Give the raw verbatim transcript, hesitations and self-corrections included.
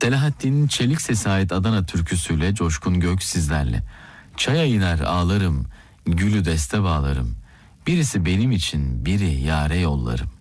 Selahattin Çelikses'e ait Adana türküsüyle Coşkun Gök sizlerle. Çaya iner ağlarım, gülü deste bağlarım. Birisi benim için, biri yâre yollarım.